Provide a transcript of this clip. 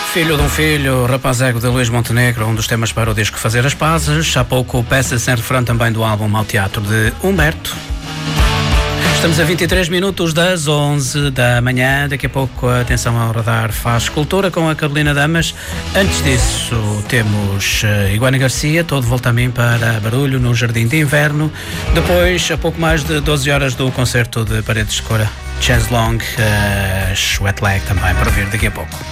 Filho de um filho, Rapaz Ego de Luís Montenegro, um dos temas para o disco Fazer as Pazes. Há pouco, peça sem refrão também do álbum Ao Teatro de Humberto. Estamos a 23 minutos das 11 da manhã. Daqui a pouco, atenção ao radar, faz cultura com a Carolina Damas. Antes disso, temos Iguana Garcia, Todo Volta a Mim para Barulho no Jardim de Inverno. Depois, a pouco mais de 12 horas do concerto de Paredes de Cora, Chaz Long, Wet Leg também para vir daqui a pouco.